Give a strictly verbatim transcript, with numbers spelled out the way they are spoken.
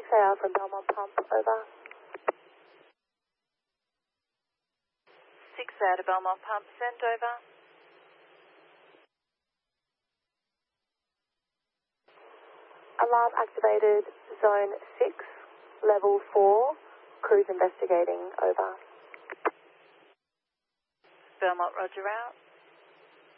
A R from Belmont Pump, over. six A to Belmont Pump, send over. Alarm activated, zone six, level four, crews investigating, over. Belmont, roger out.